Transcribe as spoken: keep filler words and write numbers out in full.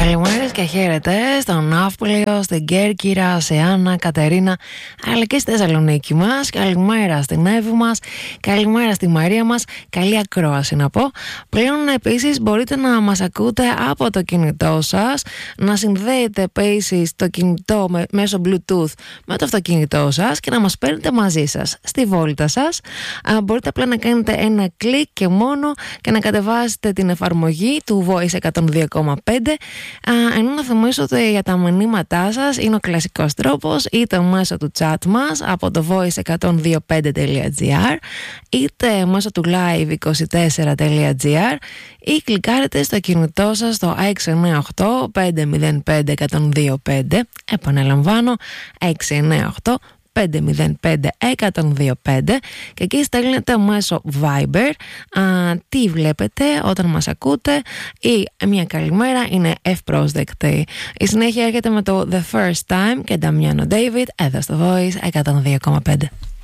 Καλημέρες και χαίρετε στον Ναύπλιο, στην Κέρκυρα, σε Άννα, Κατερίνα, αλλά και στη Θεσσαλονίκη μας. Καλημέρα στην Εύη μας, καλημέρα στη Μαρία μας, καλή ακρόαση να πω. Πλέον επίσης μπορείτε να μας ακούτε από το κινητό σας, να συνδέετε επίσης το κινητό με, μέσω Bluetooth με το αυτοκίνητό σας και να μας παίρνετε μαζί σας στη βόλτα σας. Α, μπορείτε απλά να κάνετε ένα κλικ και μόνο και να κατεβάσετε την εφαρμογή του Voice εκατόν δύο κόμμα πέντε. Uh, ενώ να θυμίσω ότι για τα μηνύματά σας είναι ο κλασικός τρόπος, είτε μέσω του chat μας από το voice εκατόν δύο πέντε τελεία τζι άρ, είτε μέσω του live είκοσι τέσσερα τελεία τζι άρ, ή κλικάρετε στο κινητό σας στο έξι εννιά οκτώ πέντε μηδέν πέντε εκατόν δύο πέντε. Επαναλαμβάνω, έξι εννιά οκτώ πέντε μηδέν πέντε εκατόν δύο πέντε, και εκεί στέλνετε μέσω Viber α, τι βλέπετε όταν μας ακούτε, ή μια καλημέρα είναι ευπρόσδεκτη. Η συνέχεια έρχεται με το The First Time και Damiano David εδώ στο Voice εκατόν δύο κόμμα πέντε.